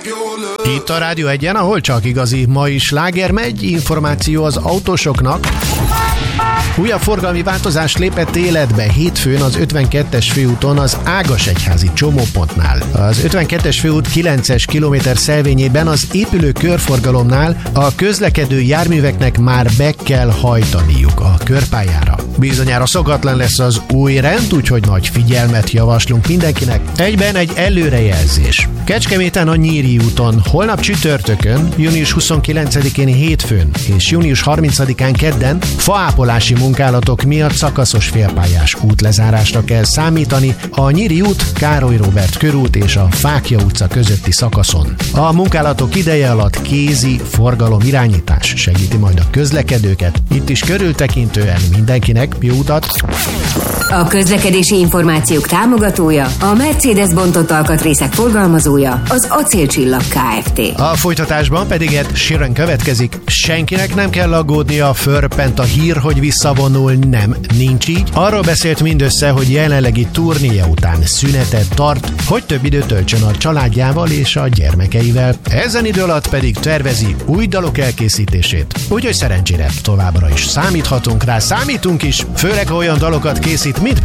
Itt a Rádió Egyen, ahol csak igazi mai sláger megy, információ az autósoknak. Újabb forgalmi változás lépett életbe hétfőn az 52-es főúton az Ágasegyházi csomópontnál. Az 52-es főút 9-es kilométer szelvényében az épülő körforgalomnál a közlekedő járműveknek már be kell hajtaniuk a körpályára. Bizonyára szokatlan lesz az új rend, úgyhogy nagy figyelmet javaslunk mindenkinek. Egyben egy előrejelzés. Kecskeméten a Nyíri úton holnap csütörtökön, június 29-én hétfőn és június 30-án kedden faápolási munkálatok miatt szakaszos félpályás útlezárásra kell számítani a Nyíri út, Károly Róbert körút és a Fáklya utca közötti szakaszon. A munkálatok ideje alatt kézi forgalomirányítás segíti majd a közlekedőket. Itt is körültekintően mindenkinek jó utat! A közlekedési információk támogatója, a Mercedes bontott alkatrészek forgalmazója, az Acélcsillag Kft. A folytatásban pedig Ed Sheeran következik. Senkinek nem kell aggódnia, förpent a hír, hogy visszavonul, nem, nincs így. Arról beszélt mindössze, hogy jelenlegi turnéja után szünetet tart, hogy több időt töltsön a családjával és a gyermekeivel. Ezen idő alatt pedig tervezi új dalok elkészítését. Úgyhogy szerencsére továbbra is számíthatunk rá, számítunk is, főleg olyan dalokat készít, mint